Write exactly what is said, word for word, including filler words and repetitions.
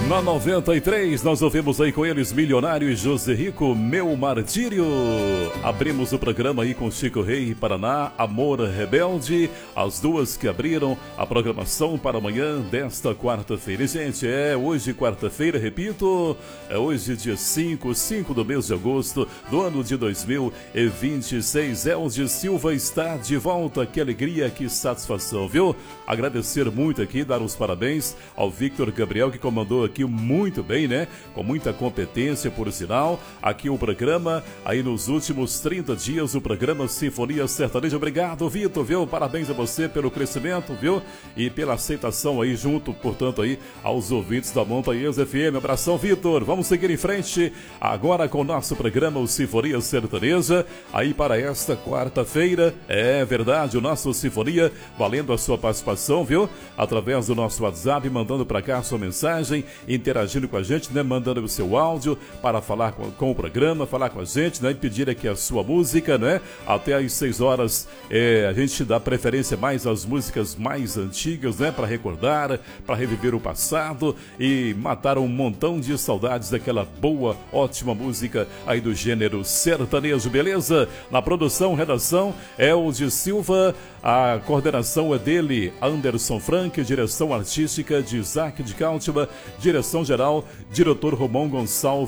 Na noventa e três, nós ouvimos aí com eles Milionário e José Rico, Meu Martírio. Abrimos o programa aí com Chico Rei e Paraná, Amor Rebelde, as duas que abriram a programação para amanhã desta quarta-feira. E, gente, é hoje quarta-feira, repito, é hoje dia cinco, cinco do mês de agosto do ano de dois mil e vinte e seis. Elge Silva está de volta, que alegria, que satisfação, viu? Agradecer muito aqui, dar os parabéns ao Victor Gabriel, que comandou aqui aqui muito bem, né? Com muita competência, por sinal. Aqui o programa, aí nos últimos trinta dias, o programa Sinfonia Sertaneja. Obrigado, Vitor, viu? Parabéns a você pelo crescimento, viu? E pela aceitação aí, junto, portanto, aí, aos ouvintes da Montanhês F M. Abração, Vitor. Vamos seguir em frente agora com o nosso programa, o Sinfonia Sertaneja. Aí para esta quarta-feira, é verdade, o nosso Sinfonia, valendo a sua participação, viu? Através do nosso WhatsApp, mandando para cá a sua mensagem, interagindo com a gente, né? Mandando o seu áudio para falar com, com o programa, falar com a gente, né? E pedir aqui a sua música, né? Até às seis horas, é, a gente dá preferência mais às músicas mais antigas, né? Para recordar, para reviver o passado e matar um montão de saudades daquela boa, ótima música aí do gênero sertanejo, beleza? Na produção, redação, Elge Silva, a coordenação é dele, Anderson Frank, direção artística de Isaac de Cáltima, direção geral, diretor Romão Gonçalves